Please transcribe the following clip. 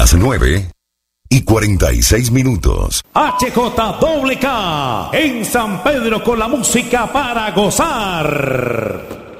Las 9:46. HJWK en San Pedro con la música para gozar.